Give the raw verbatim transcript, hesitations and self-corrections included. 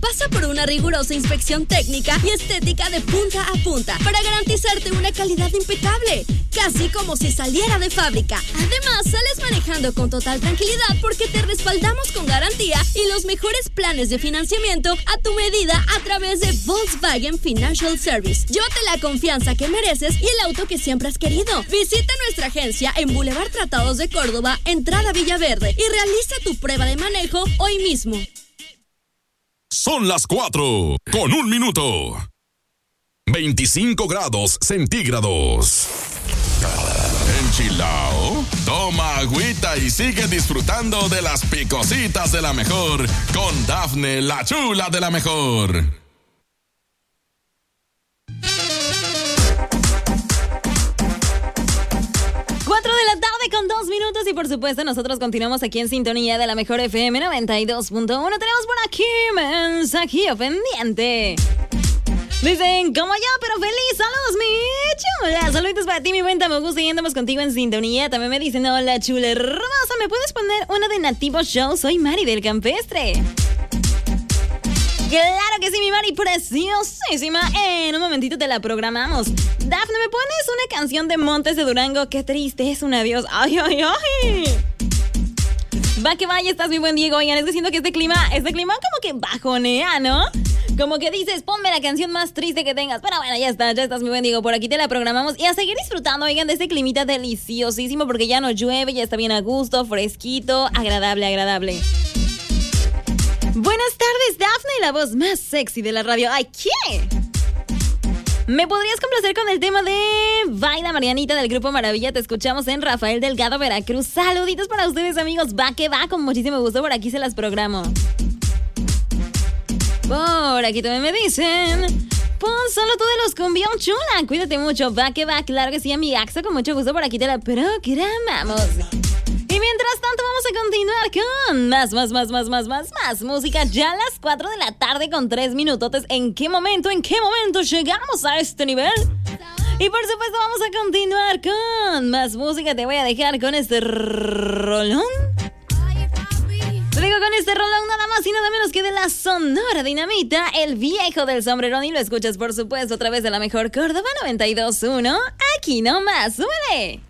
Pasa por una rigurosa inspección técnica y estética de punta a punta para garantizarte una calidad impecable, casi como si saliera de fábrica. Además, sales manejando con total tranquilidad porque te respaldamos con garantía y los mejores planes de financiamiento a tu medida a través de Volkswagen Financial Service. Llévate la confianza que mereces y el auto que siempre has querido. Visita nuestra agencia en Boulevard Tratados de Córdoba, entrada Villaverde, y realiza tu prueba de manejo hoy mismo. Son las cuatro con un minuto. veinticinco grados centígrados. Enchilao, toma agüita y sigue disfrutando de las picositas de la mejor con Dafne, la chula de la mejor. cuatro de la tarde con dos minutos y por supuesto nosotros continuamos aquí en sintonía de la mejor F M noventa y dos punto uno. Tenemos por aquí mensajillo pendiente. Dicen, como yo, pero feliz. Saludos, mi chula. Saluditos para ti, mi buen Tamagusto. Y andamos contigo en sintonía. También me dicen, hola, chula hermosa. ¿Me puedes poner una de Nativo Show? Soy Mari del Campestre. Claro que sí, mi Mari, preciosísima. En un momentito te la programamos. Dafne, ¿me pones una canción de Montes de Durango? Qué triste es un adiós. Ay, ay, ay. Va que vaya, estás mi buen Diego. Oigan, es que siento que este clima, este clima como que bajonea, ¿no? Como que dices, ponme la canción más triste que tengas. Pero bueno, ya está, ya estás mi buen Diego. Por aquí te la programamos. Y a seguir disfrutando, oigan, de este climita deliciosísimo. Porque ya no llueve, ya está bien a gusto, fresquito, agradable, agradable. Buenas tardes, Dafne, la voz más sexy de la radio. ¡Ay, qué! ¿Me podrías complacer con el tema de Baila Marianita del Grupo Maravilla? Te escuchamos en Rafael Delgado, Veracruz. Saluditos para ustedes, amigos. Va que va, con muchísimo gusto. Por aquí se las programo. Por aquí también me dicen, pon solo tú de los cumbión, chula. Cuídate mucho. Va que va, claro que sí, amigaxo. Con mucho gusto por aquí te la programamos. Y mientras tanto vamos a continuar con más, más, más, más, más, más, más música. Ya a las cuatro de la tarde con tres minutotes. ¿En qué momento, en qué momento llegamos a este nivel? Y por supuesto vamos a continuar con más música. Te voy a dejar con este rolón. Te digo con este rolón nada más y nada menos que de la Sonora Dinamita, el viejo del sombrerón. Y lo escuchas por supuesto a través de la mejor Córdoba noventa y dos punto uno. Aquí nomás, súbele.